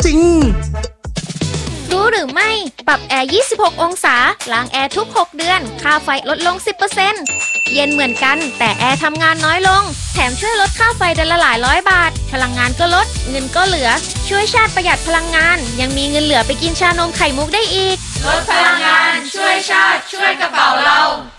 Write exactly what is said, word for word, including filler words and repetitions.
จริงรู้หรือไม่ปรับแอร์ยี่สิบหกองศาล้างแอร์ทุกหกเดือนค่าไฟลดลง สิบเปอร์เซ็นต์ เย็นเหมือนกันแต่แอร์ทำงานน้อยลงแถมช่วยลดค่าไฟเดือนละหลายร้อยบาทพลังงานก็ลดเงินก็เหลือช่วยชาติประหยัดพลังงานยังมีเงินเหลือไปกินชานมไข่มุกได้อีกลดพลังงานช่วยชาติช่วยกระเป๋าเรา